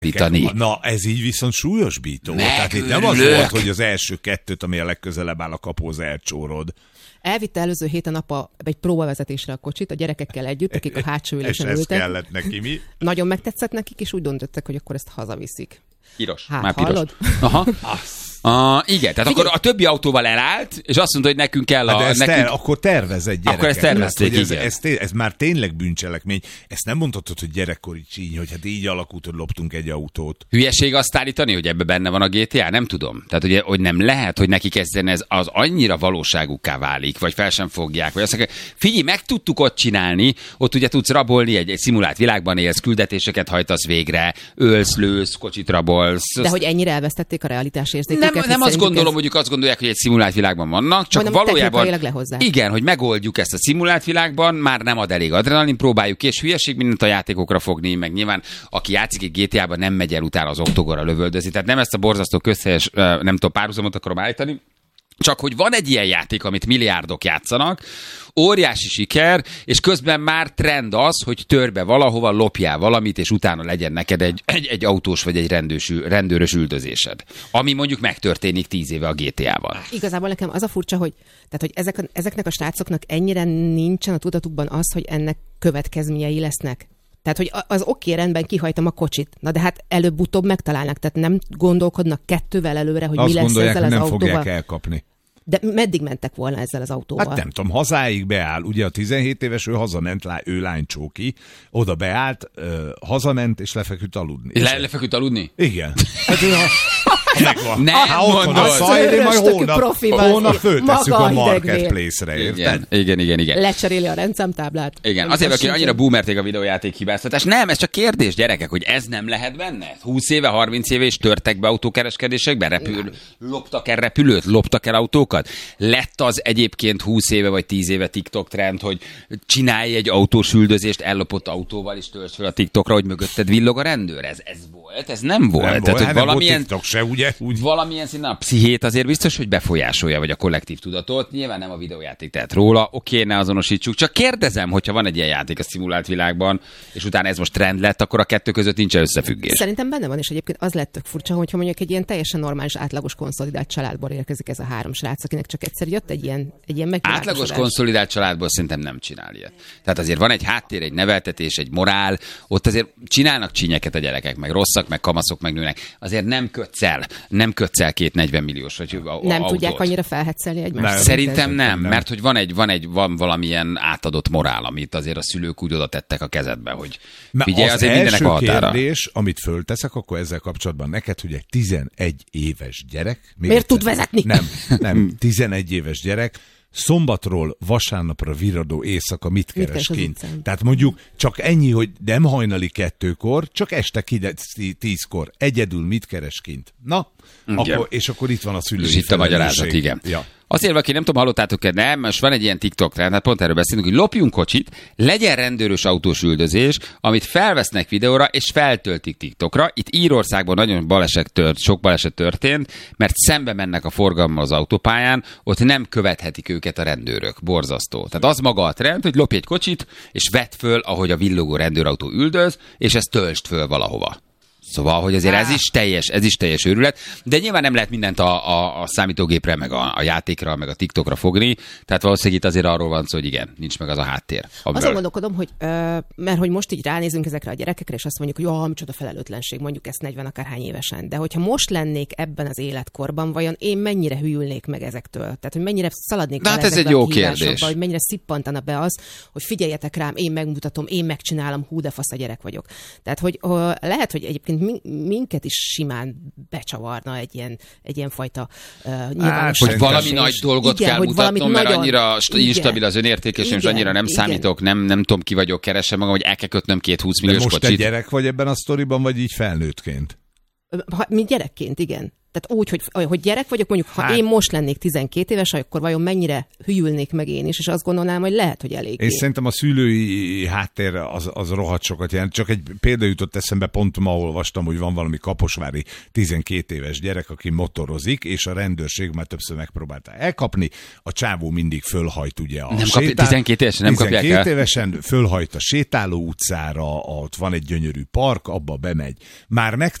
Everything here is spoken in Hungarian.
Na, ez így viszont súlyosbító. Tehát itt nem az volt, hogy az első kettőt, ami a legközelebb áll a kapóhoz, elcsórod. Elvitte előző héten apa egy próbavezetésre a kocsit, a gyerekekkel együtt, akik a hátsó ülésen ültek. És ez kellett neki, mi? Nagyon megtetszett nekik, és úgy döntöttek, hogy akkor ezt hazaviszik. Piros. Hát, már piros. hallod? Aha. Igen, tehát akkor a többi autóval elállt, és azt mondta, hogy nekünk kell akkor tervezett gyerekek. Akkor ezt tervezték, ez már tényleg bűncselekmény. Ezt nem mondhatod, hogy gyerekkori csíny, hogy hát így alakult, hogy loptunk egy autót. Hülyeség azt állítani, hogy ebbe benne van a GTA? Nem tudom. Tehát, ugye, hogy nem lehet, hogy nekik ez az annyira valóságukká válik, vagy fel sem fogják, vagy azt mondják, figyelj, meg tudtuk ott csinálni, ott ugye tudsz rabolni, egy szimulált világban élsz, küldetéseket hajtasz végre, ölsz, lősz, kocsit rabolsz. De hogy ennyire elvesztették a realitás érzéküket. Nem azt gondolom, hogy ők azt gondolják, hogy egy szimulált világban vannak, csak mondom, valójában igen, hogy megoldjuk ezt a szimulált világban, már nem ad elég adrenalin, próbáljuk ki, és hülyeség mindent a játékokra fogni, meg nyilván aki játszik egy GTA-ban nem megy el utána az oktogonra lövöldözni. Tehát nem ezt a borzasztó közhelyes, nem tudom, párhuzamot akarom állítani, csak hogy van egy ilyen játék, amit milliárdok játszanak, óriási siker, és közben már trend az, hogy törbe valahova, lopjál valamit, és utána legyen neked egy autós vagy egy rendőrös üldözésed. Ami mondjuk megtörténik 10 éve a GTA-val. Igazából nekem az a furcsa, hogy ezeknek a srácoknak ennyire nincsen a tudatukban az, hogy ennek következményei lesznek. Tehát, hogy az oké, rendben, kihajtom a kocsit. Na de hát előbb-utóbb megtalálnak. Tehát nem gondolkodnak 2-vel előre, hogy mi lesz ezzel az autóval. Azt gondolják, nem fogják elkapni. De meddig mentek volna ezzel az autóval? Hát nem tudom, hazáig beáll. Ugye a 17 éves ő hazament, ő lánycsóki, oda beállt, hazament és lefeküdt aludni. Lefeküdt aludni? Igen. Hát megvan. Nem mondod. A szajli, majd hónap föltesszük a marketplace-re. Igen. Lecseréli a rendszámtáblát. Igen, azért, aki annyira boomerték a videójáték hibáztatás. Nem, ez csak kérdés, gyerekek, hogy ez nem lehet benne? 20 éve, 30 éve is törtek be autókereskedésekbe? Loptak el repülőt? Loptak el autókat? Lett az egyébként 20 éve vagy 10 éve TikTok trend, hogy csinálj egy autós üldözést ellopott autóval, és töltsd fel a TikTokra, hogy mögötted villog a rendőr? Ez volt? Ez nem volt. Tehát, hogy valamilyen se, ugye? Valamilyen szinten a pszichét azért biztos, hogy befolyásolja, vagy a kollektív tudatot. Nyilván nem a videójáték tehet róla, oké, ne azonosítsuk. Csak kérdezem, hogyha van egy ilyen játék a szimulált világban, és utána ez most trend lett, akkor a kettő között nincs összefüggés. Szerintem benne van, és egyébként az lett tök furcsa, hogyha mondjuk egy ilyen teljesen normális, átlagos konszolidált családból érkezik ez a 3 srác, akinek csak egyszer jött egy ilyen átlagos konszolidált családból szerintem nem csinál ilyet. Tehát azért van egy háttér, egy neveltetés, egy morál, ott azért csinálnak csínyeket a gyerekek, meg rosszak, meg kamaszok, meg nőnek. Azért nem kötsz el 240 milliós vagy nem autót. Tudják annyira felhetszelni egymást. Szerintem nem, mert hogy van valamilyen átadott morál, amit azért a szülők úgy oda tettek a kezedbe, hogy figyelj, azért mindenek a határa. Az kérdés, amit fölteszek, akkor ezzel kapcsolatban neked, hogy egy 11 éves gyerek... Miért tud vezetni? Nem, 11 éves gyerek, szombatról vasárnapra virradó éjszaka mit keres kint? Tehát mondjuk csak ennyi, hogy nem hajnali 2-kor, csak este 10-kor. Egyedül mit keres kint? Na, és akkor itt van a szülői és itt a magyarázat, igen. Ja. Azért, aki nem tudom, hallottátok-e, nem, most van egy ilyen TikTok trend, hát pont erről beszélünk, hogy lopjunk kocsit, legyen rendőrös autós üldözés, amit felvesznek videóra, és feltöltik TikTokra. Itt Írországban nagyon sok baleset történt, mert szembe mennek a forgalommal az autópályán, ott nem követhetik őket a rendőrök. Borzasztó. Tehát az maga a trend, hogy lopj egy kocsit, és vedd föl, ahogy a villogó rendőrautó üldöz, és ezt töltsd föl valahova. Szóval, hogy azért ez is teljes őrület, de nyilván nem lehet mindent a számítógépre, meg a játékra, meg a TikTokra fogni, tehát valószínűleg itt azért arról van szó, hogy igen, nincs meg az a háttér. Azon gondolkodom, hogy mert hogy most így ránézünk ezekre a gyerekekre, és azt mondjuk, hogy micsoda felelőtlenség, mondjuk ezt 40 akárhány évesen, de hogyha most lennék ebben az életkorban, vajon én mennyire hűlnék meg ezektől? Tehát, hogy mennyire szaladnék bele ez egy jó kérdés. Hogy mennyire szippantana be az, hogy figyeljetek rám, én megmutatom, én megcsinálom, hú de fasz a gyerek vagyok. Tehát, hogy lehet, hogy egyébként minket is simán becsavarna egy ilyen fajta nyilvánosság. Hogy valami nagy dolgot kell mutatnom, mert annyira instabil az önértékésem, és annyira nem számítok, nem tudom, ki vagyok, keresem magam, hogy el kell kötnöm 2 20 milliós kocsit. De most te gyerek vagy ebben a sztoriban, vagy így felnőttként? Mint gyerekként, igen. Tehát úgy, hogy gyerek vagyok, mondjuk, ha én most lennék 12 éves, akkor vajon mennyire hűlnék meg én is, és azt gondolnám, hogy lehet, hogy elég. Én szerintem a szülői háttér az rohadt sokat jelent. Csak egy példa jutott eszembe, pont ma olvastam, hogy van valami kaposvári 12 éves gyerek, aki motorozik, és a rendőrség már többször megpróbálta elkapni. A csávó mindig fölhajt ugye a 12 évesen nem kapják el. 12 évesen fölhajt a sétáló utcára, ott van egy gyönyörű park, abba bemegy. Már